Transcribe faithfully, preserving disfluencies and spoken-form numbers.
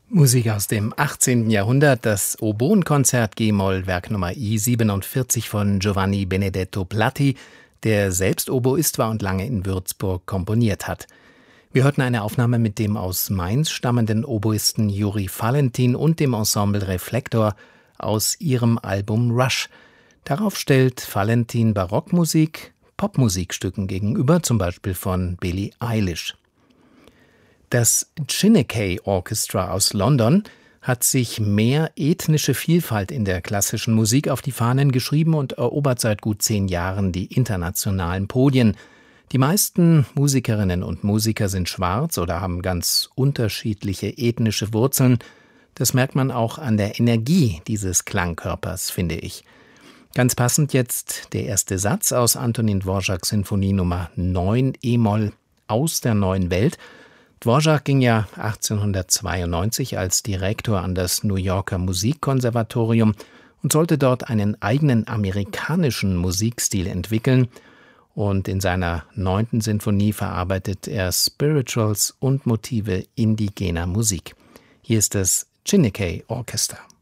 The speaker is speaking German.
Musik aus dem achtzehnten. Jahrhundert, das Oboenkonzert G-Moll, Werk Nummer I siebenundvierzig von Giovanni Benedetto Platti, der selbst Oboist war und lange in Würzburg komponiert hat. Wir hörten eine Aufnahme mit dem aus Mainz stammenden Oboisten Juri Valentin und dem Ensemble Reflektor aus ihrem Album Rush. Darauf stellt Valentin Barockmusik Popmusikstücken gegenüber, zum Beispiel von Billie Eilish. Das Chineke Orchestra aus London hat sich mehr ethnische Vielfalt in der klassischen Musik auf die Fahnen geschrieben und erobert seit gut zehn Jahren die internationalen Podien. Die meisten Musikerinnen und Musiker sind schwarz oder haben ganz unterschiedliche ethnische Wurzeln. Das merkt man auch an der Energie dieses Klangkörpers, finde ich. Ganz passend jetzt der erste Satz aus Antonin Dvořáks Sinfonie Nummer neun e-Moll aus der neuen Welt. Dvořák ging ja achtzehnhundertzweiundneunzig als Direktor an das New Yorker Musikkonservatorium und sollte dort einen eigenen amerikanischen Musikstil entwickeln. Und in seiner neunten Sinfonie verarbeitet er Spirituals und Motive indigener Musik. Hier ist das Chineke Orchester.